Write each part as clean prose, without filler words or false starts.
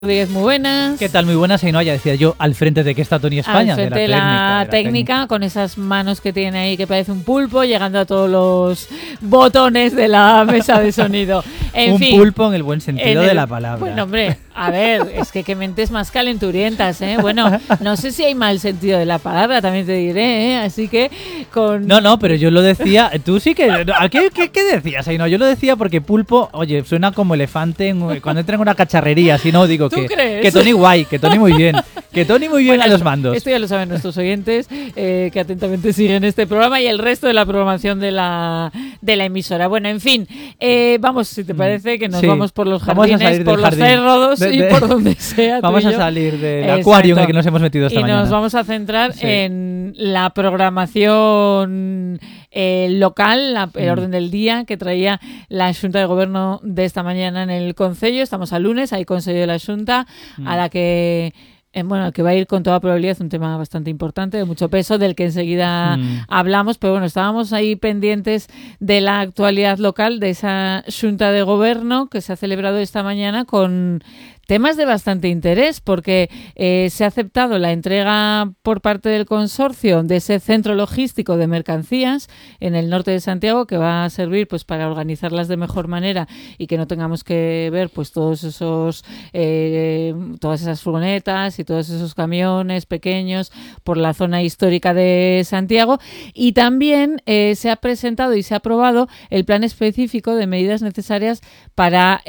Rodríguez, muy buenas. ¿Qué tal? Muy buenas, Ainhoa. Ya decía yo, al frente de que está Tony España. Al frente de la técnica, con esas manos que tiene ahí que parece un pulpo, llegando a todos los botones de la mesa de sonido. En fin, pulpo en el buen sentido de la palabra. Bueno, hombre, a ver, es que qué mentes más calenturientas, ¿eh? Bueno, no sé si hay mal sentido de la palabra, también te diré, ¿eh? Así que con... No, pero yo lo decía, tú sí que... ¿Qué decías, Ainhoa? Yo lo decía porque pulpo, oye, suena como elefante cuando entra en una cacharrería, si no, digo que Tony guay, que Tony muy bien, que Tony muy bien, bueno, a los mandos. Esto ya lo saben nuestros oyentes, que atentamente siguen este programa y el resto de la programación de la emisora. Bueno, en fin, vamos, si te parece, que nos vamos por los jardines, por los cerros y por donde sea. Vamos a salir del acuario en el que nos hemos metido esta mañana. Y nos vamos a centrar en la programación local, el orden del día que traía la Xunta de Gobierno de esta mañana en el Concello. Estamos a lunes, hay Concello de la Xunta, a la que... Bueno, que va a ir con toda probabilidad un tema bastante importante, de mucho peso, del que enseguida hablamos, pero bueno, estábamos ahí pendientes de la actualidad local, de esa Xunta de Gobierno que se ha celebrado esta mañana con temas de bastante interés, porque se ha aceptado la entrega por parte del consorcio de ese centro logístico de mercancías en el norte de Santiago, que va a servir pues para organizarlas de mejor manera y que no tengamos que ver pues todos esos todas esas furgonetas y todos esos camiones pequeños por la zona histórica de Santiago. Y también se ha presentado y se ha aprobado el plan específico de medidas necesarias para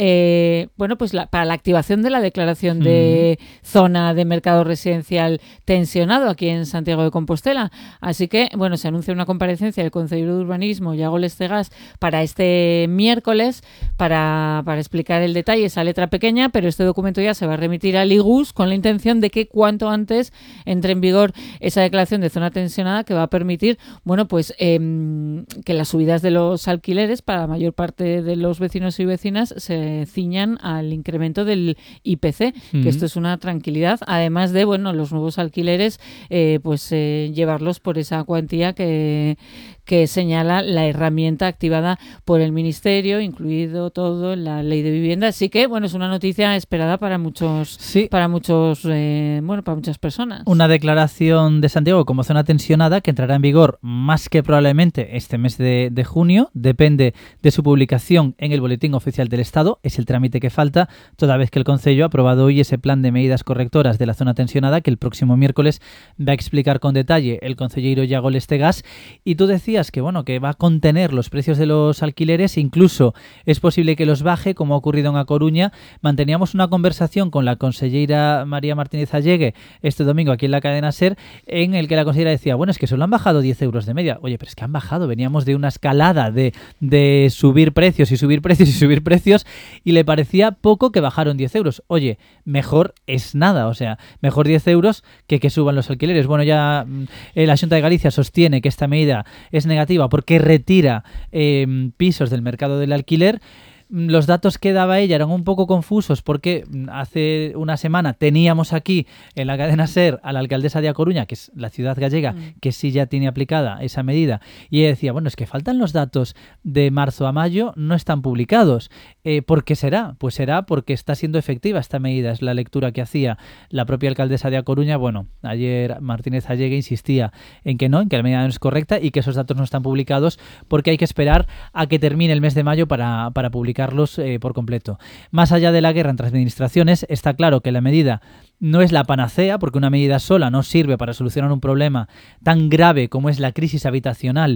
para la activación de la declaración de zona de mercado residencial tensionado aquí en Santiago de Compostela. Así que, bueno, se anuncia una comparecencia del Concello de Urbanismo, Yago Lestegas, para este miércoles para explicar el detalle, esa letra pequeña, pero este documento ya se va a remitir al IGUS con la intención de que cuanto antes entre en vigor esa declaración de zona tensionada que va a permitir, bueno, pues que las subidas de los alquileres para la mayor parte de los vecinos y vecinas se ciñan al incremento del IPC, que esto es una tranquilidad, además de, bueno, los nuevos alquileres, llevarlos por esa cuantía que señala la herramienta activada por el Ministerio, incluido todo en la Ley de Vivienda. Así que, bueno, es una noticia esperada para muchas personas. Una declaración de Santiago como zona tensionada que entrará en vigor más que probablemente este mes de junio. Depende de su publicación en el Boletín Oficial del Estado. Es el trámite que falta, toda vez que el Concello ha aprobado hoy ese plan de medidas correctoras de la zona tensionada que el próximo miércoles va a explicar con detalle el concellero Yago Lestegas. Y tú decías que va a contener los precios de los alquileres, incluso es posible que los baje, como ha ocurrido en A Coruña. Manteníamos una conversación con la consellera María Martínez Allegue este domingo aquí en la cadena SER, en el que la consellera decía, bueno, es que solo han bajado 10 euros de media. Oye, pero es que han bajado, veníamos de una escalada de subir precios y subir precios y subir precios, y le parecía poco que bajaron 10 euros. Oye, mejor es nada, o sea, mejor 10 euros que suban los alquileres. Bueno, ya la Xunta de Galicia sostiene que esta medida es negativa porque retira pisos del mercado del alquiler. Los datos que daba ella eran un poco confusos porque hace una semana teníamos aquí en la cadena SER a la alcaldesa de A Coruña, que es la ciudad gallega, que sí ya tiene aplicada esa medida, y ella decía, bueno, es que faltan los datos de marzo a mayo, no están publicados. ¿Por qué será? Pues será porque está siendo efectiva esta medida, es la lectura que hacía la propia alcaldesa de A Coruña. Bueno, ayer Martínez Allegue insistía en que la medida no es correcta y que esos datos no están publicados porque hay que esperar a que termine el mes de mayo para publicarlos por completo. Más allá de la guerra entre administraciones, está claro que la medida no es la panacea, porque una medida sola no sirve para solucionar un problema tan grave como es la crisis habitacional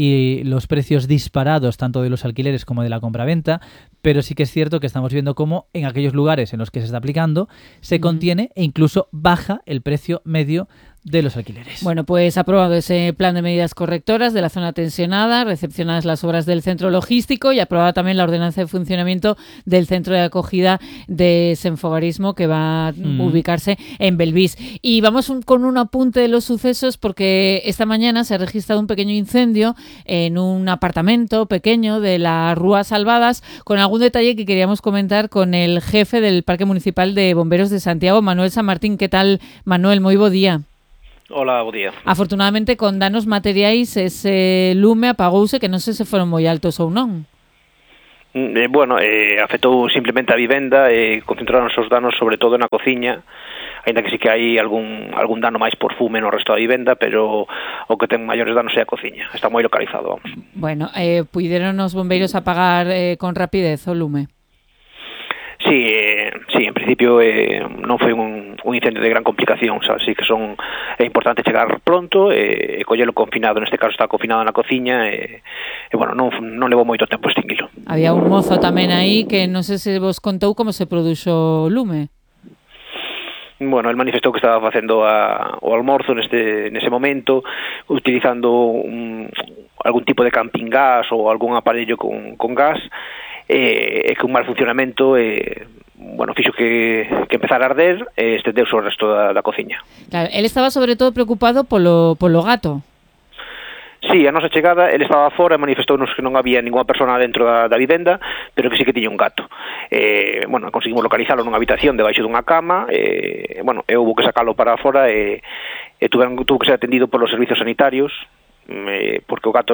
y los precios disparados tanto de los alquileres como de la compraventa, pero sí que es cierto que estamos viendo cómo en aquellos lugares en los que se está aplicando se contiene e incluso baja el precio medio de los alquileres. Bueno, pues aprobado ese plan de medidas correctoras de la zona tensionada, recepcionadas las obras del centro logístico y aprobada también la ordenanza de funcionamiento del centro de acogida de Senfogarismo que va a ubicarse en Belvís. Y vamos con un apunte de los sucesos porque esta mañana se ha registrado un pequeño incendio en un apartamento pequeño de la Rúa Salvadas, con algún detalle que queríamos comentar con el jefe del Parque Municipal de Bomberos de Santiago, Manuel San Martín. ¿Qué tal, Manuel? Moi bo día. Hola, bo día. Afortunadamente, con danos materiais, ese lume apagouse, que non sei se foron moi altos ou non. Afectou simplemente a vivenda, concentraron os danos sobre todo na cociña, ainda que sí que hai algún dano máis por fume no resto da vivenda, pero o que ten maiores danos é a cociña. Está moi localizado, vamos. Bueno, puideron os bombeiros apagar con rapidez o lume? Sí, en principio non foi un incendio de gran complicación, sabes? Así que é importante chegar pronto e collelo confinado, neste caso está confinado na cociña non levou moito tempo extinguilo. Había un mozo tamén aí que non sei se vos contou como se produxo o lume. Bueno, el manifestou que estaba facendo o almorzo nese momento, utilizando algún tipo de camping gas ou algún aparello con gas, e que un mal funcionamento fixo que empezara a arder e estendeuse o resto da cociña. Claro, él estaba sobre todo preocupado polo gato. Sí, a nosa chegada, ele estaba fora e manifestounos que non había ninguna persona dentro da vivenda, pero que sí que tiña un gato. Conseguimos localizalo nunha habitación debaixo dunha cama, e houve que sacalo para fora e tuvo que ser atendido polos servicios sanitarios, porque o gato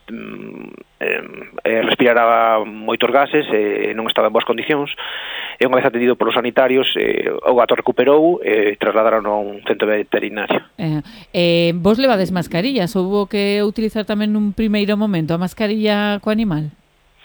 respiraba moitos gases e non estaba en boas condicións, e unha vez atendido polos sanitarios o gato recuperou e trasladaron a un centro veterinario. Vos levades mascarillas? Houbo que utilizar tamén nun primeiro momento a mascarilla co animal?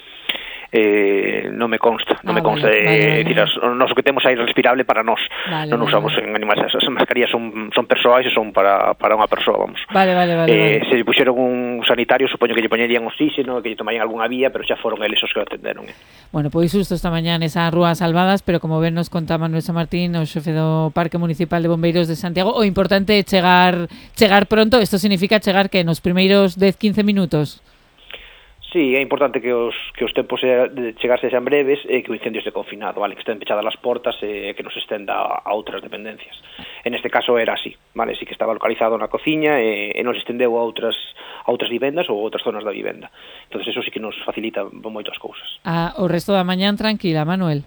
Non me consta, vale. Decir, o noso que temos aí respirable para nós, non usamos en animais, as mascarillas son persoais e son para unha persoa, vamos. Vale. Se puxeron un sanitario, supoño que lle poñerían oxígeno, que lle tomarían algunha vía, pero xa foron eles os que o atenderon. Bueno, pois justo esta mañá nesas rúas salvadas, pero como ben nos conta Manuel San Martín, o xefe do Parque Municipal de Bombeiros de Santiago, o importante é chegar pronto. Isto significa chegar que nos primeiros 10-15 minutos. Sí, é importante que os tempos de chegar sexan breves e que o incendio este confinado, vale, que estén pechadas as portas e que nos estenda a outras dependencias. En este caso era así, vale, sí que estaba localizado na cociña e nos estendeu a outras vivendas ou outras zonas da vivenda. Entonces eso sí que nos facilita moito as cousas. O resto da mañán tranquila, Manuel?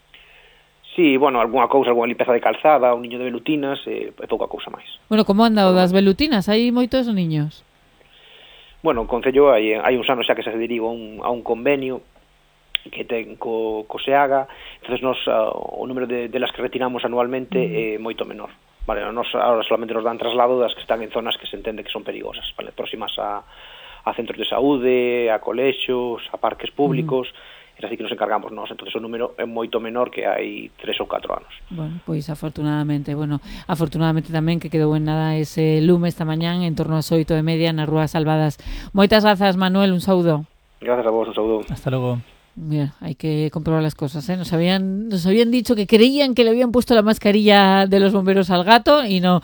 Sí, algunha limpeza de calzada, un niño de velutinas e pouca cousa máis. Bueno, como anda o das velutinas? Hai moitos niños? Bueno, o Concello hai uns anos xa que se deriva a un convenio que ten co SEAGA, entonces o número de las que retiramos anualmente é moito menor. Vale, ahora solamente nos dan traslado das que están en zonas que se entende que son perigosas, vale, próximas a centros de saúde, a colexios, a parques públicos. Así que nos encargamos nós, entonces o número é moito menor que hai 3 ou 4 anos. Bueno, pois afortunadamente tamén que quedou en nada ese lume esta mañán en torno ás 8:30 nas rúas salvadas. Moitas grazas, Manuel, un saúdo. Gracias a vos, un saúdo. Hasta logo. Mira, hay que comprobar las cosas, ¿eh? Nos habían dicho que creían que le habían puesto la mascarilla de los bomberos al gato y no,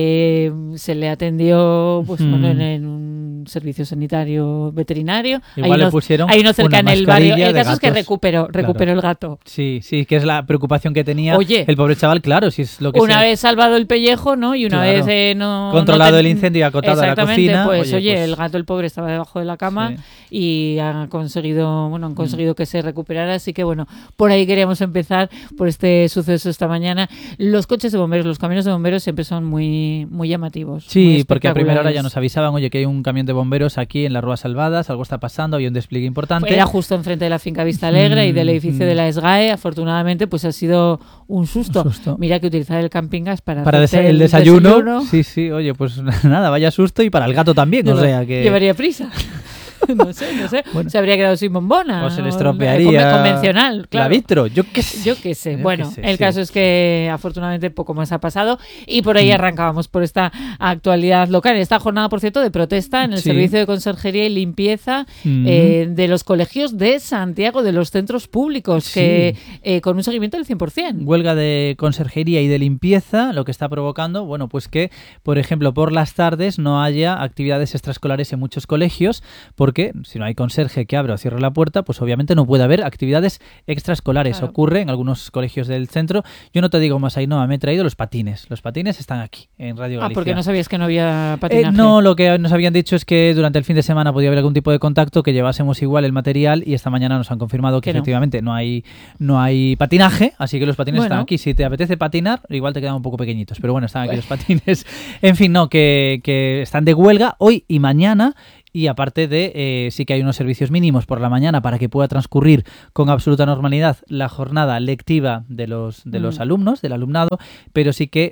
se le atendió en un servicio sanitario veterinario. Igual le pusieron hay uno cerca en el barrio. El caso es que recuperó claro. El gato. Sí, que es la preocupación que tenía el pobre chaval, claro, si es lo que una vez salvado el pellejo, ¿no? Y una vez controlado el incendio y acotado a la cocina. Pues el gato, el pobre, estaba debajo de la cama y han conseguido que se recuperara, así que por ahí queríamos empezar por este suceso esta mañana. Los coches de bomberos, los camiones de bomberos siempre son muy, muy llamativos. Sí, porque a primera hora ya nos avisaban, oye, que hay un camión de bomberos aquí en las Rúas Salvadas, algo está pasando, había un despliegue importante. Era justo enfrente de la finca Vista Alegre y del edificio de la SGAE. Afortunadamente, pues ha sido un susto. Mira que utilizar el camping gas para el desayuno. Sí, oye, pues nada, vaya susto, y para el gato también, o sea que... Llevaría prisa. No sé. Se habría quedado sin bombona. O se le estropearía convencional, claro. La vitro, yo qué sé. El caso es que afortunadamente poco más ha pasado y por ahí arrancábamos por esta actualidad local. Esta jornada, por cierto, de protesta en el servicio de conserjería y limpieza de los colegios de Santiago, de los centros públicos, que con un seguimiento del 100%. Huelga de conserjería y de limpieza, lo que está provocando, pues que, por ejemplo, por las tardes no haya actividades extraescolares en muchos colegios, porque si no hay conserje que abra o cierre la puerta, pues obviamente no puede haber actividades extraescolares. Claro. Ocurre en algunos colegios del centro. Yo no te digo más, Ainhoa, me he traído los patines. Los patines están aquí, en Radio Galicia. Porque no sabías que no había patinaje. No, lo que nos habían dicho es que durante el fin de semana podía haber algún tipo de contacto, que llevásemos igual el material, y esta mañana nos han confirmado que efectivamente no hay patinaje, así que los patines están aquí. Si te apetece patinar, igual te quedan un poco pequeñitos, pero están aquí los patines. En fin, que están de huelga hoy y mañana, y aparte de sí que hay unos servicios mínimos por la mañana para que pueda transcurrir con absoluta normalidad la jornada lectiva de los alumnos, del alumnado, pero sí que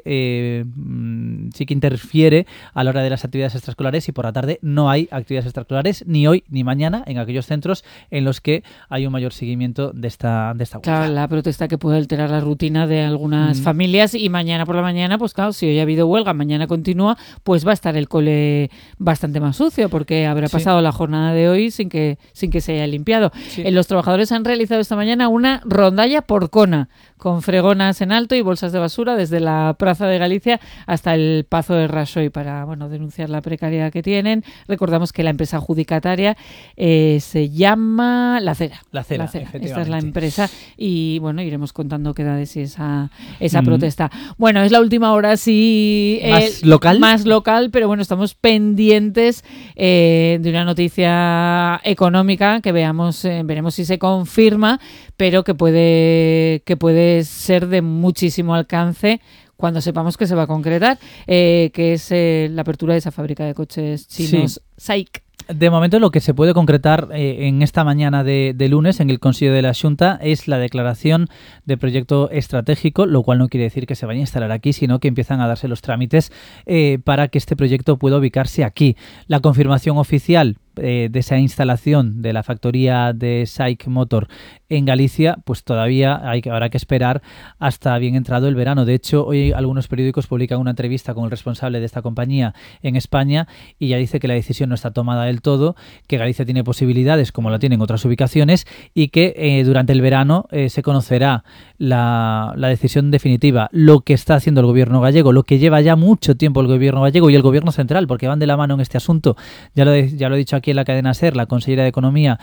interfiere a la hora de las actividades extraescolares, y por la tarde no hay actividades extraescolares ni hoy ni mañana en aquellos centros en los que hay un mayor seguimiento de esta huelga. Claro, la protesta que puede alterar la rutina de algunas familias, y mañana por la mañana, pues claro, si hoy ha habido huelga, mañana continúa, pues va a estar el cole bastante más sucio porque habrá pasado la jornada de hoy sin que se haya limpiado. Sí. Los trabajadores han realizado esta mañana una rondalla por Cona, con fregonas en alto y bolsas de basura desde la Plaza de Galicia hasta el Pazo de Raxoi para denunciar la precariedad que tienen. Recordamos que la empresa adjudicataria se llama La Cera. La Cera, Esta es la empresa, y bueno, iremos contando qué da de sí esa protesta. Bueno, es la última hora, sí. Más local, pero bueno, estamos pendientes de una noticia económica que veremos si se confirma, pero que puede ser de muchísimo alcance cuando sepamos que se va a concretar, que es la apertura de esa fábrica de coches chinos, SAIC. De momento, lo que se puede concretar en esta mañana de lunes en el Consejo de la Xunta es la declaración de proyecto estratégico, lo cual no quiere decir que se vaya a instalar aquí, sino que empiezan a darse los trámites para que este proyecto pueda ubicarse aquí. La confirmación oficial de esa instalación de la factoría de SAIC Motor en Galicia, pues todavía habrá que esperar hasta bien entrado el verano. De hecho, hoy algunos periódicos publican una entrevista con el responsable de esta compañía en España, y ya dice que la decisión no está tomada del todo, que Galicia tiene posibilidades como la tienen otras ubicaciones, y que durante el verano se conocerá la decisión definitiva. Lo que está haciendo el gobierno gallego, lo que lleva ya mucho tiempo el gobierno gallego y el gobierno central, porque van de la mano en este asunto. Ya lo he dicho aquí en la cadena SER, la consellera de Economía,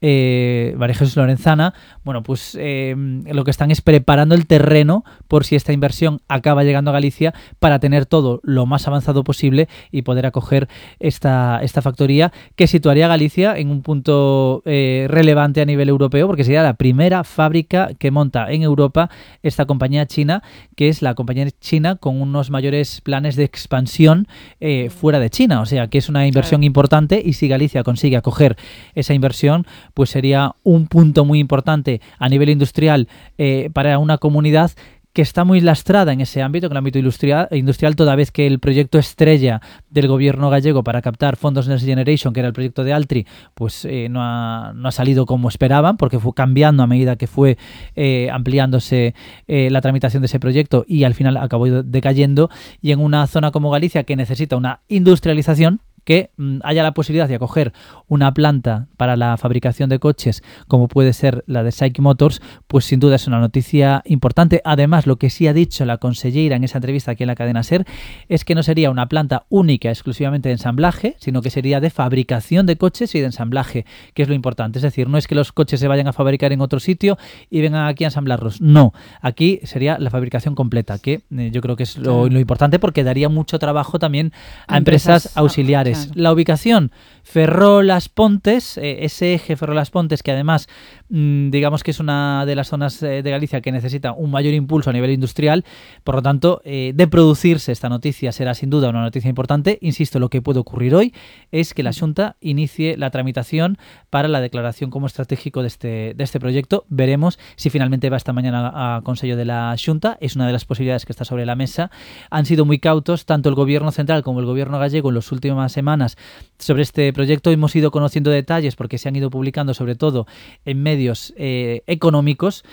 María Jesús Lorenzana. Bueno, pues lo que están es preparando el terreno por si esta inversión acaba llegando a Galicia, para tener todo lo más avanzado posible y poder acoger esta factoría, que situaría a Galicia en un punto relevante a nivel europeo, porque sería la primera fábrica que monta en Europa esta compañía china, que es la compañía china con unos mayores planes de expansión fuera de China. O sea, que es una inversión importante, y si Galicia consigue acoger esa inversión, pues sería un punto muy importante a nivel industrial para una comunidad que está muy lastrada en ese ámbito, en el ámbito industrial, toda vez que el proyecto estrella del gobierno gallego para captar fondos Next Generation, que era el proyecto de Altri, pues no ha salido como esperaban, porque fue cambiando a medida que fue ampliándose la tramitación de ese proyecto, y al final acabó decayendo. Y en una zona como Galicia, que necesita una industrialización, que haya la posibilidad de acoger una planta para la fabricación de coches como puede ser la de SAIC Motors, pues sin duda es una noticia importante. Además, lo que sí ha dicho la consellera en esa entrevista aquí en la cadena SER es que no sería una planta única exclusivamente de ensamblaje, sino que sería de fabricación de coches y de ensamblaje, que es lo importante. Es decir, no es que los coches se vayan a fabricar en otro sitio y vengan aquí a ensamblarlos. No, aquí sería la fabricación completa, que yo creo que es lo importante, porque daría mucho trabajo también a empresas auxiliares. La ubicación, Ferrol-Las Pontes, ese eje Ferrol-Las Pontes, que además digamos que es una de las zonas de Galicia que necesita un mayor impulso a nivel industrial. Por lo tanto, de producirse esta noticia, será sin duda una noticia importante. Insisto, lo que puede ocurrir hoy es que la Xunta inicie la tramitación para la declaración como estratégico de este proyecto. Veremos si finalmente va esta mañana a Consello de la Xunta. Es una de las posibilidades que está sobre la mesa. Han sido muy cautos tanto el gobierno central como el gobierno gallego en las últimas semanas sobre este proyecto. Hemos ido conociendo detalles porque se han ido publicando sobre todo en medios económicos.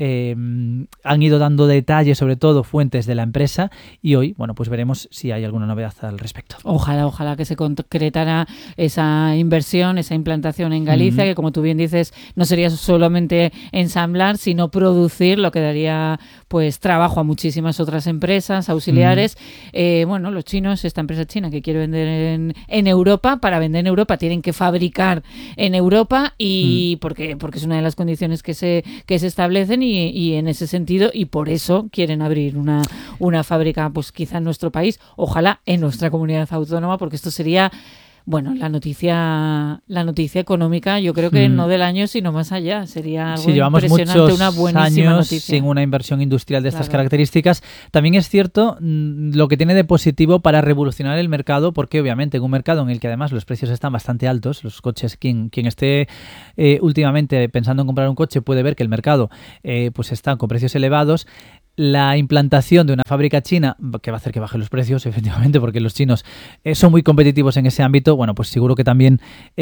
Han ido dando detalles, sobre todo fuentes de la empresa, y hoy, bueno, pues veremos si hay alguna novedad al respecto. Ojalá que se concretara esa inversión, esa implantación en Galicia, que como tú bien dices, no sería solamente ensamblar, sino producir, lo que daría pues trabajo a muchísimas otras empresas auxiliares. Bueno, los chinos, esta empresa china que quiere vender en Europa, para vender en Europa tienen que fabricar en Europa, y porque es una de las condiciones que se establecen, y en ese sentido, y por eso quieren abrir una fábrica, pues quizá en nuestro país, ojalá en nuestra comunidad autónoma, porque esto sería Bueno, la noticia económica, yo creo que no del año, sino más allá. Sería algo llevamos impresionante, muchos una buenísima años noticia. sin una inversión industrial de estas características. También es cierto lo que tiene de positivo para revolucionar el mercado, porque obviamente en un mercado en el que además los precios están bastante altos, los coches, quien esté últimamente pensando en comprar un coche puede ver que el mercado pues está con precios elevados. La implantación de una fábrica china, que va a hacer que bajen los precios, efectivamente, porque los chinos son muy competitivos en ese ámbito, bueno, pues seguro que también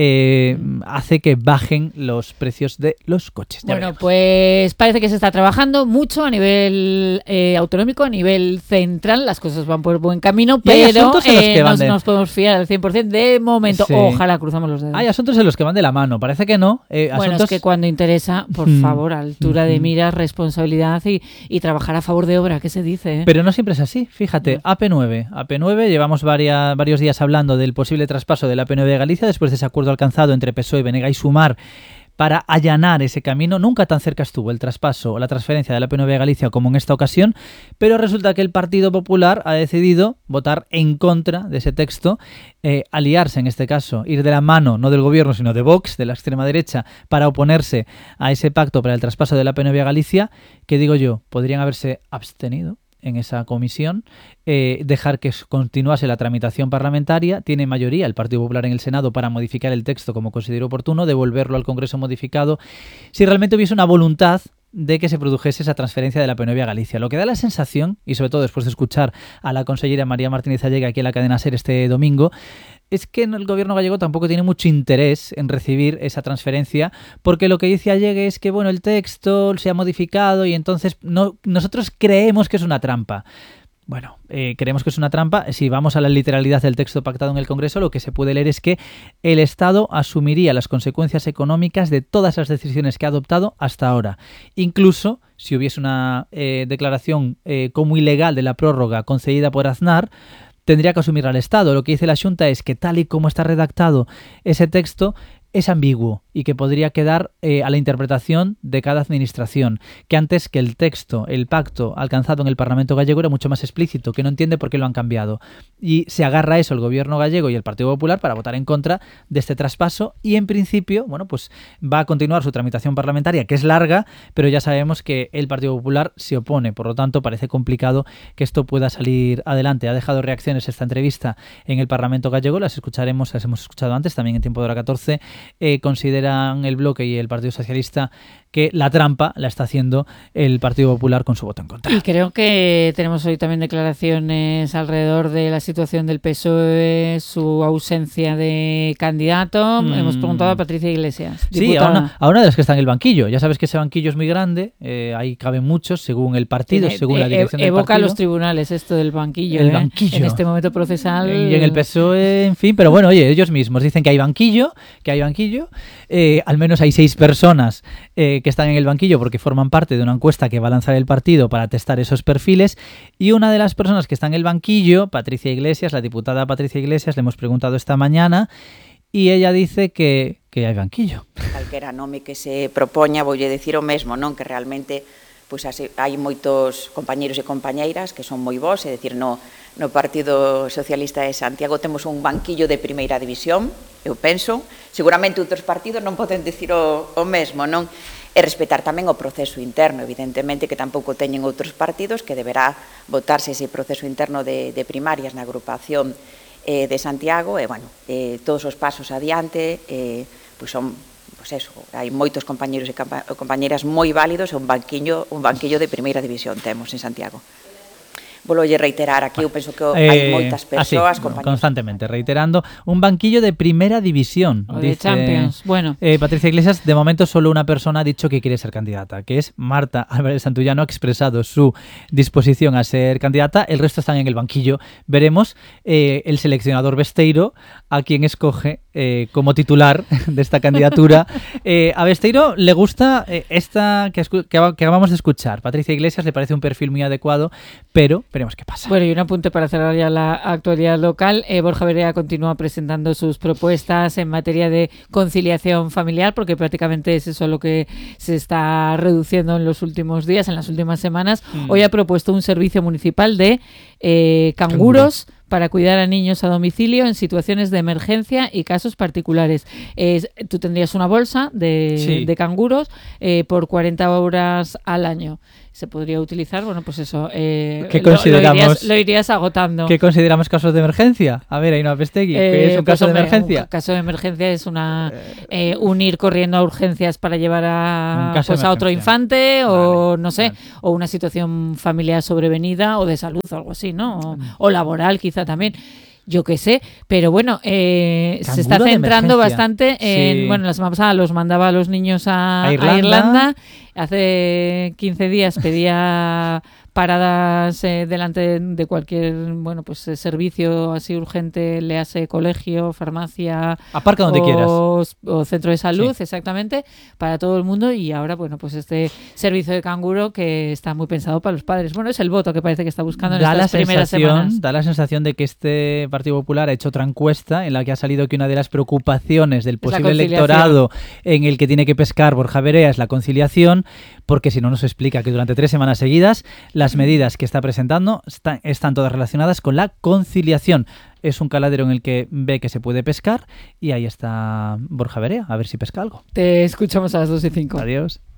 hace que bajen los precios de los coches. Bueno, pues parece que se está trabajando mucho a nivel autonómico, a nivel central, las cosas van por buen camino, pero no nos podemos fiar al 100% de momento. Sí. Ojalá cruzamos los dedos. Hay asuntos en los que van de la mano, parece que no. Bueno, es que cuando interesa, por favor, altura de miras, responsabilidad y trabajar a favor de obra, ¿qué se dice? Pero no siempre es así, fíjate, AP9, llevamos varios días hablando del posible traspaso de la AP9 de Galicia después de ese acuerdo alcanzado entre PSOE, Benega y Sumar para allanar ese camino. Nunca tan cerca estuvo el traspaso o la transferencia de la AP9 de Galicia como en esta ocasión, pero resulta que el Partido Popular ha decidido votar en contra de ese texto, aliarse en este caso, ir de la mano no del gobierno sino de Vox, de la extrema derecha, para oponerse a ese pacto para el traspaso de la AP9 de Galicia, que digo yo, podrían haberse abstenido en esa comisión, dejar que continuase la tramitación parlamentaria. Tiene mayoría el Partido Popular en el Senado para modificar el texto como considere oportuno, devolverlo al Congreso modificado, si realmente hubiese una voluntad de que se produjese esa transferencia de la AP9 a Galicia. Lo que da la sensación, y sobre todo después de escuchar a la consellera María Martínez Allega aquí en la cadena SER este domingo, es que el gobierno gallego tampoco tiene mucho interés en recibir esa transferencia, porque lo que dice Allega es que bueno, el texto se ha modificado y entonces nosotros creemos que es una trampa. Bueno, creemos que es una trampa. Si vamos a la literalidad del texto pactado en el Congreso, lo que se puede leer es que el Estado asumiría las consecuencias económicas de todas las decisiones que ha adoptado hasta ahora. Incluso si hubiese una declaración como ilegal de la prórroga concedida por Aznar, tendría que asumirla el Estado. Lo que dice la Xunta es que tal y como está redactado ese texto, es ambiguo y que podría quedar a la interpretación de cada administración, que antes que el texto, el pacto alcanzado en el Parlamento gallego era mucho más explícito, que no entiende por qué lo han cambiado. Y se agarra a eso el gobierno gallego y el Partido Popular para votar en contra de este traspaso y en principio, bueno, pues va a continuar su tramitación parlamentaria, que es larga, pero ya sabemos que el Partido Popular se opone, por lo tanto parece complicado que esto pueda salir adelante. Ha dejado reacciones esta entrevista en el Parlamento gallego, las hemos escuchado antes, también en Tiempo de Hora 14, consideran el Bloque y el Partido Socialista que la trampa la está haciendo el Partido Popular con su voto en contra. Y creo que tenemos hoy también declaraciones alrededor de la situación del PSOE, su ausencia de candidato. Hemos preguntado a Patricia Iglesias, diputada. Sí, a una de las que está en el banquillo. Ya sabes que ese banquillo es muy grande, ahí caben muchos según el partido, según la dirección del partido. Evoca a los tribunales esto del banquillo. El banquillo. En este momento procesal. Y en el PSOE, en fin, pero bueno, oye, ellos mismos dicen que hay banquillo, al menos hay 6 personas que están en el banquillo porque forman parte de una encuesta que va a lanzar el partido para testar esos perfiles, y una de las personas que está en el banquillo, Patricia Iglesias, la diputada Patricia Iglesias, le hemos preguntado esta mañana y ella dice que hai banquillo. Calquera nome que se propoña, voulle decir o mesmo, non, que realmente pois hai moitos compañeiros e compañeiras que son moi bons, é dicir, no Partido Socialista de Santiago temos un banquillo de primeira división, eu penso, seguramente outros partidos non poden decir o mesmo, non? E respetar tamén o proceso interno, evidentemente que tampouco teñen outros partidos, que deberá votarse ese proceso interno de primarias na agrupación de Santiago, e, bueno, todos os pasos adiante, pois son, pois eso, hai moitos compañeros e compañeiras moi válidos, e un banquillo de primeira división temos en Santiago. Volvolle reiterar aquí, eu penso que hai moitas persoas, constantemente reiterando, un banquillo de primera división, o de Champions. Bueno, Patricia Iglesias, de momento solo una persona ha dicho que quiere ser candidata, que es Marta Álvarez Santullano, ha expresado su disposición a ser candidata, el resto están en el banquillo. Veremos el seleccionador Besteiro a quien escoge como titular de esta candidatura. A Besteiro le gusta esta que acabamos de escuchar. Patricia Iglesias le parece un perfil muy adecuado, pero veremos qué pasa. Bueno, y un apunte para cerrar ya la actualidad local. Borja Berea continúa presentando sus propuestas en materia de conciliación familiar, porque prácticamente es eso lo que se está reduciendo en los últimos días, en las últimas semanas. Hoy ha propuesto un servicio municipal de canguros para cuidar a niños a domicilio en situaciones de emergencia y casos particulares. Tú tendrías una bolsa de canguros por 40 horas al año. Se podría utilizar, bueno, pues eso, ¿Qué consideramos? Lo irías agotando. ¿Qué consideramos casos de emergencia? A ver, Ainhoa Pestegui, ¿qué es un caso de emergencia? Un caso de emergencia es un ir corriendo a urgencias para llevar a otro infante, o no sé, o una situación familiar sobrevenida, o de salud o algo así, ¿no? O laboral quizá también. Yo qué sé, pero bueno, se está centrando bastante en... Sí. Bueno, la semana pasada los mandaba a los niños a Irlanda. Hace 15 días pedía paradas delante de cualquier servicio así urgente, léase colegio, farmacia, aparca donde quieras, o centro de salud, sí. Exactamente, para todo el mundo. Y ahora, bueno, pues este servicio de canguro que está muy pensado para los padres. Bueno, es el voto que parece que está buscando en estas primeras semanas. Da la sensación de que este Partido Popular ha hecho otra encuesta en la que ha salido que una de las preocupaciones del posible electorado en el que tiene que pescar Borja Verea es la conciliación, porque si no nos explica que durante 3 semanas seguidas las medidas que está presentando están todas relacionadas con la conciliación. Es un caladero en el que ve que se puede pescar y ahí está Borja Verea, a ver si pesca algo. Te escuchamos a las 2:05. Adiós.